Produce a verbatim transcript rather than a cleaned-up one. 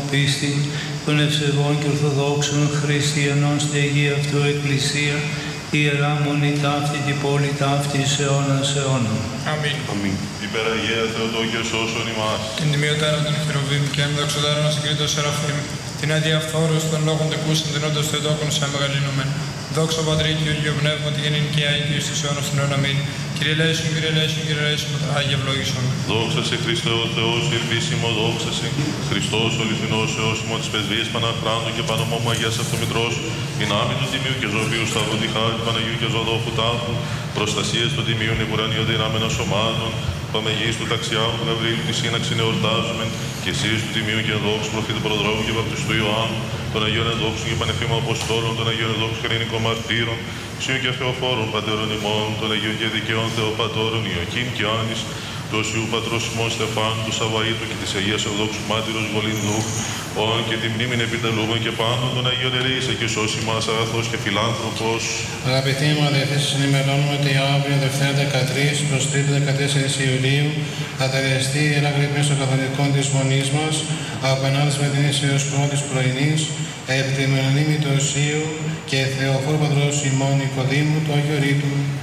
πίστη, των ευσεβών και ορθοδόξων χριστιανών στην Αγία αυτού Εκκλησία, ιερά μονή ταύτη την πόλη ταύτη σε αιώνας αιώνων. Αμήν. Αμήν. Υπεραγία Θεοτόκια σώσον ημάς. Την τιμιωτέρα των χειροβήμ και εμδοξωτέρα να συγκρίτω σεραφείμ. Την αδιαφθόρους των λόγων τεκούσιν δινόντος Θεοτόκων σε μεγαλύνομεν. Δόξα Πατρί και Υιού Πνεύμα τη γεννήν και αίκη στους αιώνας των αιώνων. Αμήν. Κύριε Λέησον, Κύριε Λέησον, Κύριε Λέησον, Άγιε ευλόγησον. Δόξα σε Χριστέ ο Θεός, ελπίσιμο δόξα σε. Χριστός ο λιθινός Θεός ημών της πεσβείας Παναχράντου και Πανομόμου Αγίας Αυτομητρός, δυνάμει του Τιμίου και ζωοποιού Σταυρού τη χάρη του Παναγίου και Ζωοδόχου Τάφου, προστασίες των Τιμίων Υπουρανίων δυνάμενων σωμάτων, Παμεγείς του Ταξιάου του Γαβρίλου τη σύναξη εορτάζομεν, και εσείς του Τιμίου και Ενδόξου Προφήτου Προδρόμου και Βαπτιστού Ιωάννου, των Αγίων Ενδόξων και Πανεφήμων Αποστόλων, των Αγίων Ενδόξων και Ελληνικών Μαρτύρων, Υιού και Θεοφόρων Πατέρων ημών, των Αγίων και Δικαίων Θεοπατώρων Ιωκήμ και Άνης, του Οσίου Πατρός ημών Στεφάνου, του Σαβαΐτου και της Αγίας Ορθοδόξου Μάρτυρος Βολυνδού, όν και τη μνήμην επιτελούμε και πάνω των Αγίων Ερεήσε και σώσει μας αγαθός και φιλάνθρωπος. Αγαπητοί μου αδελφοί, σας ενημερώνουμε ότι αύριο Δευτέρα δεκατρείς προς Τρίτη δεκατέσσερις Ιουλίου θα τελεστεί η Ιερά Γρυπνή των Καθολικών της Μονής μας από ενάτης Μετινής έως πρώτης πρωινής επί τη μνήμη του Οσίου και Θεοφόρου Πατρός ημών Νικοδήμου του Αγίου Ρήτου.